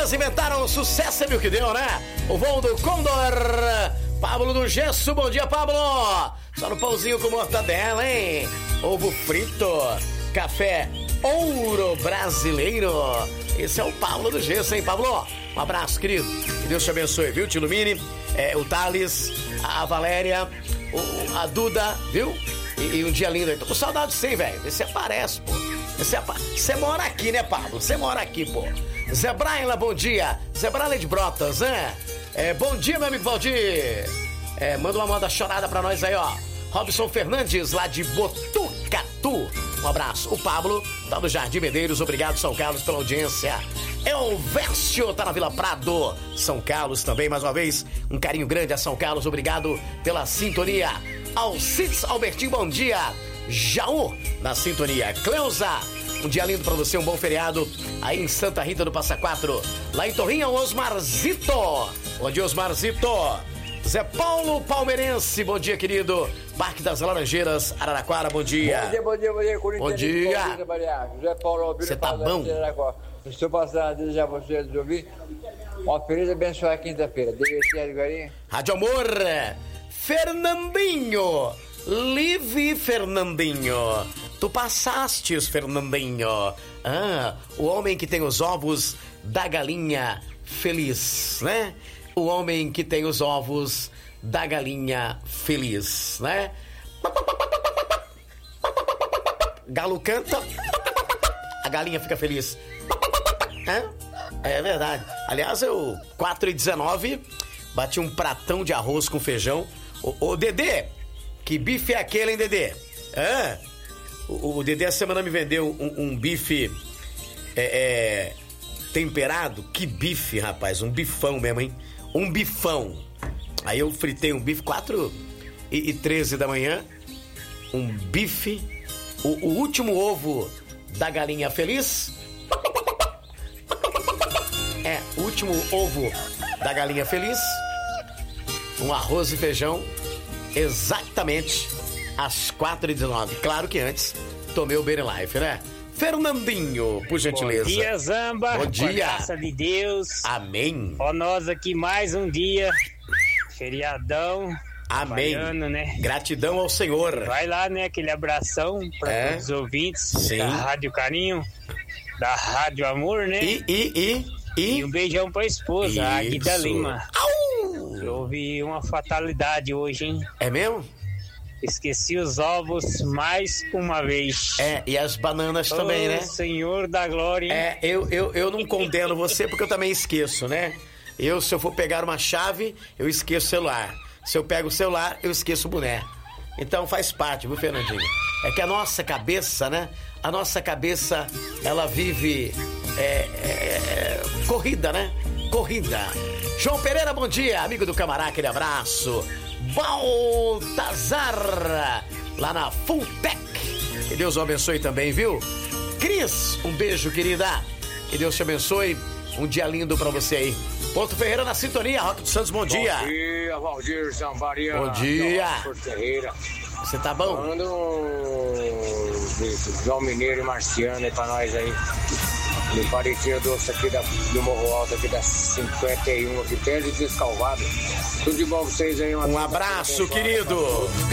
Elas inventaram o sucesso, viu que deu, né? O voo do Condor. Pablo do Gesso, bom dia, Pablo. Só no pãozinho com mortadela, hein? Ovo frito, café Ouro Brasileiro. Esse é o Pablo do Gesso, hein, Pablo? Um abraço, querido. Que Deus te abençoe, viu? Te ilumine. O Thales, a Valéria, a Duda, viu? E um dia lindo aí. Tô com saudade de você, velho. Você aparece, pô. Você mora aqui, né, Pablo? Você mora aqui, pô. Zé Braila, bom dia. Zé Braila de Brotas, né? Bom dia, meu amigo Valdir. Manda uma moda chorada pra nós aí, ó. Robson Fernandes, lá de Botucatu. Um abraço. O Pablo, tá no Jardim Medeiros. Obrigado, São Carlos, pela audiência. Elvércio, tá na Vila Prado. São Carlos também, mais uma vez. Um carinho grande a São Carlos. Obrigado pela sintonia. Alcides Albertinho, bom dia. Jaú, na sintonia. Cleusa, um dia lindo pra você, um bom feriado aí em Santa Rita do Passa Quatro. Lá em Torrinha, o Osmarzito. Bom dia, Osmarzito. Zé Paulo Palmeirense, bom dia, querido. Parque das Laranjeiras, Araraquara, bom dia. Bom dia, Bom dia. Zé Paulo, você tá bom? Estou passando a desejar a vocês de ouvir uma feliz e abençoada quinta-feira. DVC Guarim. Rádio Amor, Fernandinho. Live, Fernandinho. Tu passastes, Fernandinho. O homem que tem os ovos da galinha feliz, né? O homem que tem os ovos da galinha feliz, né? Galo canta, a galinha fica feliz. É verdade. Aliás, eu, 4h19, bati um pratão de arroz com feijão. Ô, Dedê, que bife é aquele, hein, Dedê? O Dedê essa semana me vendeu um bife temperado. Que bife, rapaz, um bifão mesmo, hein? Um bifão. Aí eu fritei um bife 4h13 da manhã. Um bife. O último ovo da galinha feliz. O último ovo da galinha feliz. Um arroz e feijão. Exatamente às 4h19. Claro que antes tomei o Beer Life, né? Fernandinho, por gentileza. Bom dia, Zamba. Bom dia. Com a graça de Deus. Amém. Ó, nós aqui mais um dia. Feriadão. Amém. Né? Gratidão ao Senhor. Vai lá, né? Aquele abração para todos os ouvintes. Sim. Da Rádio Carinho, da Rádio Amor, né? E um beijão pra esposa, a Aguida Lima. Au! Houve uma fatalidade hoje, hein? É mesmo? Esqueci os ovos mais uma vez. E as bananas também, né? Senhor da glória, hein? Eu não condeno você porque eu também esqueço, né? Se eu for pegar uma chave, eu esqueço o celular. Se eu pego o celular, eu esqueço o boné. Então faz parte, viu, Fernandinho? É que a nossa cabeça, né? A nossa cabeça, ela vive corrida, né? Corrida. João Pereira, bom dia, amigo do Camará, aquele abraço. Baltazar, lá na Fulltech. Que Deus o abençoe também, viu? Cris, um beijo, querida. Que Deus te abençoe. Um dia lindo pra você aí. Porto Ferreira na sintonia. Roque dos Santos, bom dia. Bom dia, Valdir Zambaria. Bom dia. Porto Ferreira. Você tá bom? Manda João Mineiro e Marciano aí pra nós aí. No Paritinho Doce aqui do Morro Alto, aqui da 51, aqui perto de Descalvado. Tudo de bom pra vocês aí. Um abraço, querido.